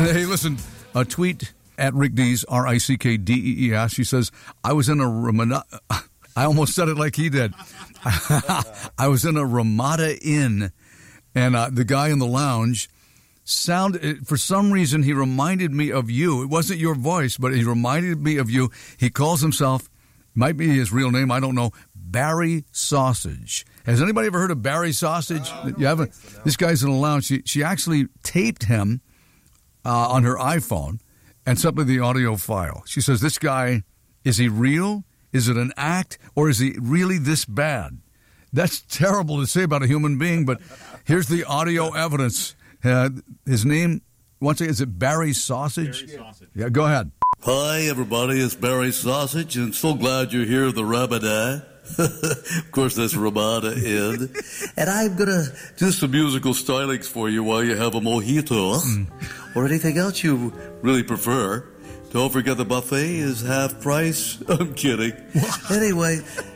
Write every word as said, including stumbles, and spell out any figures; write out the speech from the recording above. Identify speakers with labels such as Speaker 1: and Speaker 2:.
Speaker 1: Hey, listen, a tweet at Rick Dees, R I C K D E E S. She says, I was in a Ramada, I almost said it like he did. I was in a Ramada Inn, and uh, the guy in the lounge sounded, for some reason, he reminded me of you. It wasn't your voice, but he reminded me of you. He calls himself, might be his real name, I don't know, Barry Sausage. Has anybody ever heard of Barry Sausage? Uh, you haven't? So, no. This guy's in the lounge. She, she actually taped him uh, on her iPhone and sent me the audio file. She says, this guy, is he real? Is it an act? Or is he really this bad? That's terrible to say about a human being, but here's the audio evidence. Uh, his name, once again, is it Barry Sausage?
Speaker 2: Barry Sausage.
Speaker 1: Yeah, go ahead.
Speaker 3: Hi, everybody. It's Barry Sausage, and so glad you're here at the Ramadan. Of course, that's Ramada Inn. And I'm going to do some musical stylings for you while you have a mojito mm. or anything else you really prefer. Don't forget the buffet is half price. I'm kidding. Anyway,